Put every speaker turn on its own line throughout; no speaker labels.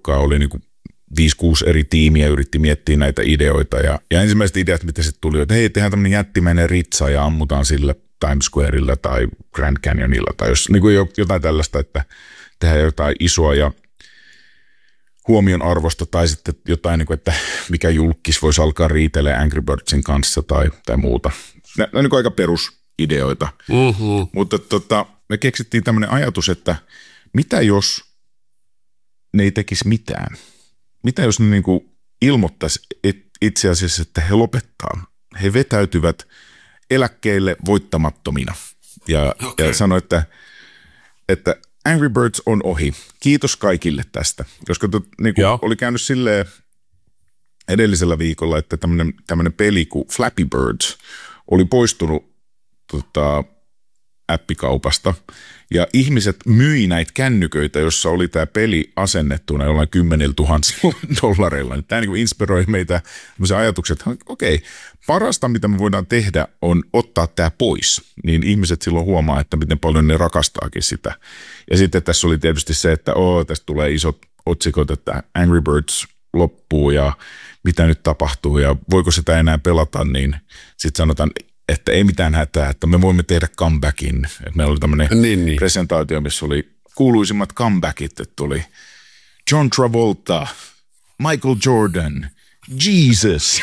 porukkaa, oli niin kuin 5-6 eri tiimiä, yritti miettiä näitä ideoita. Ja ensimmäiset ideat, mitä sitten tuli, että hei, tehdään tämmöinen jättimäinen ritsa ja ammutaan sillä Times Squareilla tai Grand Canyonilla tai jos niin kuin jotain tällaista, että tehdään jotain isoa ja huomion arvosta tai sitten jotain, niin kuin, että mikä julkis voisi alkaa riitelemään Angry Birdsin kanssa tai muuta. Nämä on niin kuin aika perusideoita. Mutta me keksittiin tämmöinen ajatus, että mitä jos ne ei tekisi mitään? Mitä jos ne niin kuin ilmoittaisi itse asiassa, että he lopettaa? He vetäytyvät eläkkeelle voittamattomina ja sanoi, että Angry Birds on ohi. Kiitos kaikille tästä. Koska niin kuin oli käynyt silleen edellisellä viikolla, että tämmöinen peli kuin Flappy Birds oli poistunut appikaupasta ja ihmiset myi näitä kännyköitä, jossa oli tämä peli asennettuna jollain $10,000. Tämä niin kuin inspiroi meitä ajatuksia, että okei, parasta mitä me voidaan tehdä on ottaa tämä pois, niin ihmiset silloin huomaa, että miten paljon ne rakastaakin sitä. Ja sitten tässä oli tietysti se, että tästä tulee isot otsikot, että Angry Birds loppuu ja mitä nyt tapahtuu ja voiko sitä enää pelata, niin sitten sanotaan, että ei mitään hätää, että me voimme tehdä comebackin. Että meillä oli tämmöinen presentaatio, missä oli kuuluisimmat comebackit, että tuli John Travolta, Michael Jordan, Jesus.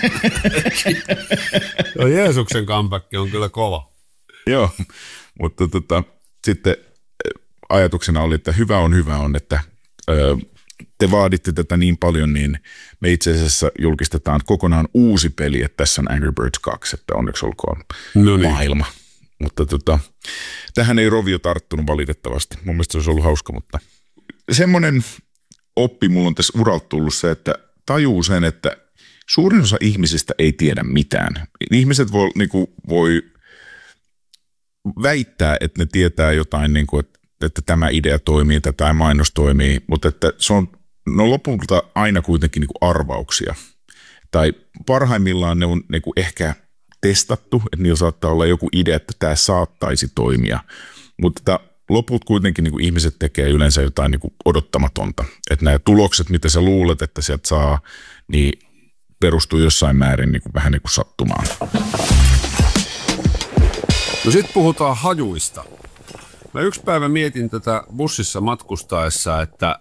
No, Jeesuksen comeback on kyllä kova.
Joo, mutta sitten ajatuksena oli, että hyvä on, että te vaaditte tätä niin paljon, niin me itse asiassa julkistetaan kokonaan uusi peli, että tässä on Angry Birds 2, että onneksi olkoon maailma. Mutta tähän ei Rovio tarttunut valitettavasti. Mun mielestä se olisi ollut hauska, mutta semmoinen oppi mulla on tässä uralta tullut se, että tajuu sen, että suurin osa ihmisistä ei tiedä mitään. Ihmiset voi väittää, että ne tietää jotain, niin kuin, että tämä idea toimii, että tämä mainos toimii, mutta että se on lopulta aina kuitenkin niin kuin arvauksia. Tai parhaimmillaan ne on niin kuin ehkä testattu, että niillä saattaa olla joku idea, että tämä saattaisi toimia, mutta loput kuitenkin niin kuin ihmiset tekee yleensä jotain niin kuin odottamatonta. Että nämä tulokset, mitä sä luulet, että sieltä saa, niin perustuu jossain määrin niin kuin vähän niin kuin sattumaan.
No sit puhutaan hajuista. Mä yksi päivä mietin tätä bussissa matkustaessa, että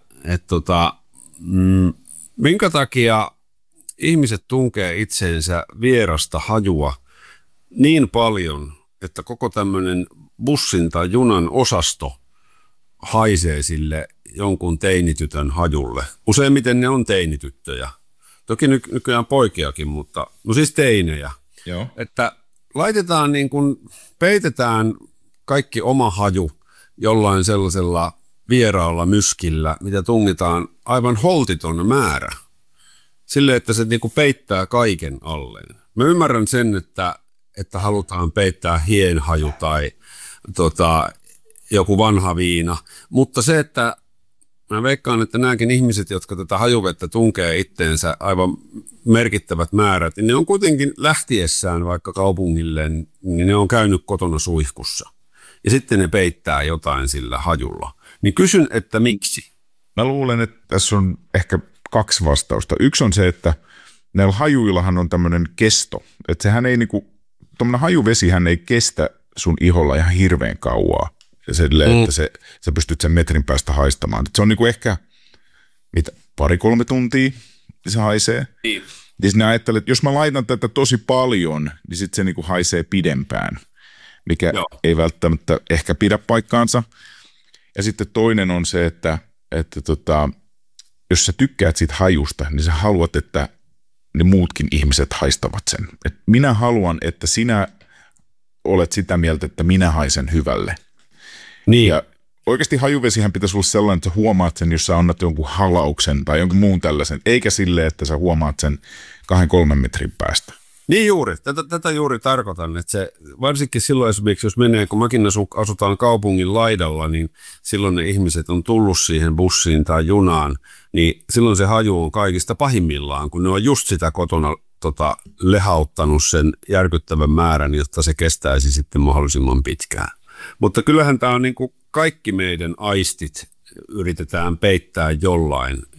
minkä takia ihmiset tunkee itseensä vierasta hajua niin paljon, että koko tämmöinen bussin tai junan osasto haisee sille jonkun teinitytön hajulle. Useimmiten ne on teinityttöjä. Toki nykyään poikiakin, mutta no siis teinejä.
Joo.
Että laitetaan niin kuin, peitetään kaikki oma haju jollain sellaisella vieraalla myskillä, mitä tungitaan aivan holtiton määrä. Silleen, että se niin kuin peittää kaiken alleen. Mä ymmärrän sen, että halutaan peittää hienhaju tai joku vanha viina, mutta se, että mä veikkaan, että nämäkin ihmiset, jotka tätä hajuvettä tunkee itteensä aivan merkittävät määrät, niin ne on kuitenkin lähtiessään vaikka kaupungille, niin ne on käynyt kotona suihkussa. Ja sitten ne peittää jotain sillä hajulla. Niin kysyn, että miksi?
Mä luulen, että tässä on ehkä 2 vastausta. Yksi on se, että näillä hajuillahan on tämmöinen kesto. Että sehän ei tuommoinen hajuvesihän ei kestä sun iholla ihan hirveän kauaa. Ja silleen, että sä pystyt sen metrin päästä haistamaan. Että se on ehkä 2-3 tuntia se haisee. Niin. Ja sitten ajattelee, että jos mä laitan tätä tosi paljon, niin sitten se haisee pidempään, mikä ei välttämättä ehkä pidä paikkaansa. Ja sitten toinen on se, että jos sä tykkäät siitä hajusta, niin sä haluat, että ne muutkin ihmiset haistavat sen. Et minä haluan, että sinä olet sitä mieltä, että minä haisen hyvälle.
Niin.
Ja oikeasti hajuvesihän pitäisi olla sellainen, että sä huomaat sen, jos sä annat jonkun halauksen tai jonkun muun tällaisen, eikä silleen, että sä huomaat sen 2-3 metrin päästä.
Niin juuri, tätä juuri tarkoitan, että se varsinkin silloin esimerkiksi, jos menee, kun mäkin asutaan kaupungin laidalla, niin silloin ne ihmiset on tullut siihen bussiin tai junaan, niin silloin se haju on kaikista pahimmillaan, kun ne on just sitä kotona lehauttanut sen järkyttävän määrän, jotta se kestäisi sitten mahdollisimman pitkään. Mutta kyllähän tämä on niin kuin kaikki meidän aistit yritetään peittää jollain.